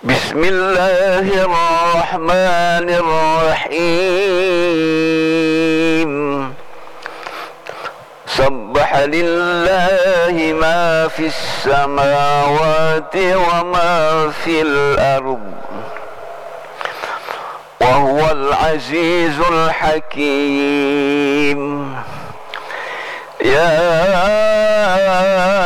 بسم الله الرحمن الرحيم سبح لله ما في السماوات وما في الأرض وهو العزيز الحكيم. يا